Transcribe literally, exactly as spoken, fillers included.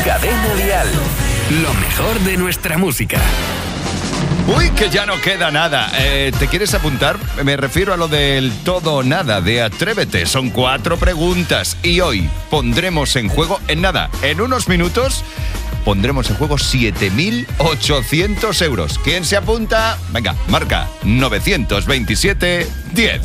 Cadena Dial. Lo mejor de nuestra música. Uy, que ya no queda nada. Eh, ¿Te quieres apuntar? Me refiero a lo del todo o nada de Atrévete. Son cuatro preguntas y hoy pondremos en juego, en nada, en unos minutos, pondremos en juego siete mil ochocientos euros. ¿Quién se apunta? Venga, marca nueve dos siete, diez.